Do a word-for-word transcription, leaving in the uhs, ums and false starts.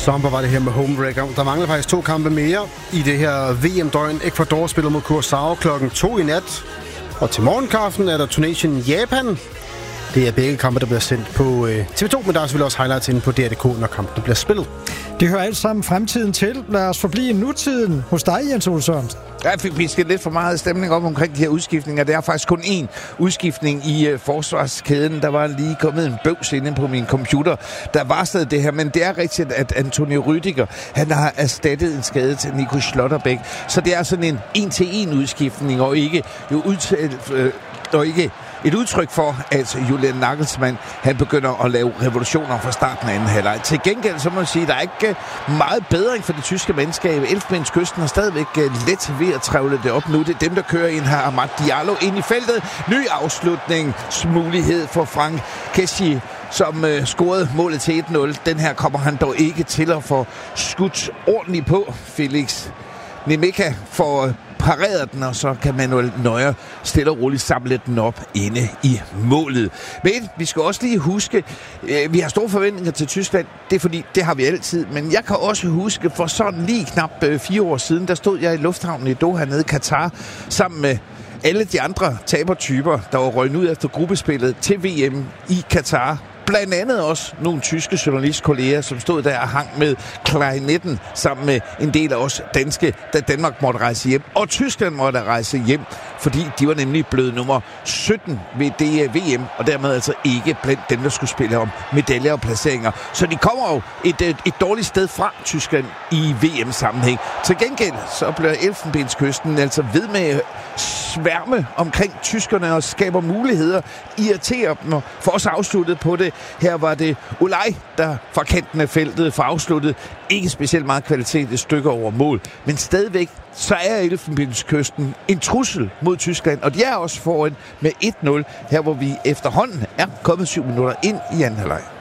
slumper var det her med homewrecker. Der mangler faktisk to kampe mere i det her V M-døgn. Ecuador spiller mod Curaçao klokken to i nat. Og til morgenkaffen er der Tunesien-Japan. Det er begge kampe, der bliver sendt på øh, T V to, men der er selvfølgelig også highlights inde på D R punktum D K, når kampen bliver spillet. Det hører alt sammen fremtiden til. Lad os forblive i nutiden hos dig, Jens Ole Sørensen. Jeg fik pisket lidt for meget stemning op omkring de her udskiftninger. Der er faktisk kun én udskiftning i uh, forsvarskæden. Der var lige kommet en bøvs inde på min computer, der varslede det her. Men det er rigtigt, at Antonio Rüdiger, han har erstattet en skade til Nico Schlotterbeck. Så det er sådan en en-til-en udskiftning, og ikke jo udtalt... Øh, og ikke et udtryk for, at Julian Nagelsmann, han begynder at lave revolutioner fra starten af anden halvleg. Til gengæld, så må man sige, at der er ikke meget bedring for det tyske mandskab. Elfenbenskysten har stadigvæk let ved at trævle det op nu. Det er dem, der kører ind her. Amad Diallo ind i feltet. Ny afslutningsmulighed for Frank Kessie, som øh, scorede målet til et nul. Den her kommer han dog ikke til at få skudt ordentligt på. Felix Nemeka får pareret den, og så kan Manuel Neuer stille og roligt samle den op inde i målet. Men vi skal også lige huske, øh, vi har store forventninger til Tyskland. Det er fordi, det har vi altid. Men jeg kan også huske, for sådan lige knap øh, fire år siden, der stod jeg i lufthavnen i Doha nede i Katar, sammen med alle de andre tabertyper, der var røgnet ud efter gruppespillet til V M i Katar. Blandt andet også nogle tyske journalistkolleger, som stod der og hang med klarinetten sammen med en del af os danske, da Danmark måtte rejse hjem. Og Tyskland måtte rejse hjem, fordi de var nemlig blevet nummer sytten ved det V M, og dermed altså ikke blandt dem, der skulle spille om medaljer og placeringer. Så de kommer jo et, et, et dårligt sted fra Tyskland i V M-sammenhæng. Til gengæld så bliver Elfenbenskysten altså ved med at sværme omkring tyskerne og skaber muligheder, irriterer dem og får også afsluttet på det. Her var det Olaj, der fra kanten af feltet får afsluttet. Ikke specielt meget kvalitet, et stykke over mål. Men stadigvæk, så er Elfenbenskysten en trussel mod Tyskland. Og de er også foran med et nul, her hvor vi efterhånden er kommet syv minutter ind i anden halvleg.